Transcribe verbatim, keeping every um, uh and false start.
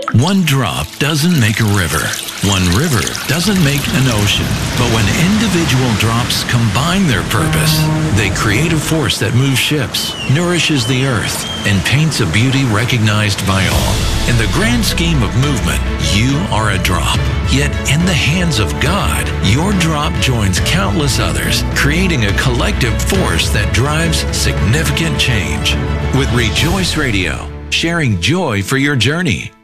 One drop doesn't make a river. One river doesn't make an ocean. But when individual drops combine their purpose, they create a force that moves ships, nourishes the earth, and paints a beauty recognized by all. In the grand scheme of movement, you are a drop. Yet in the hands of God, your drop joins countless others, creating a collective force that drives significant change. With Rejoice Radio, sharing joy for your journey.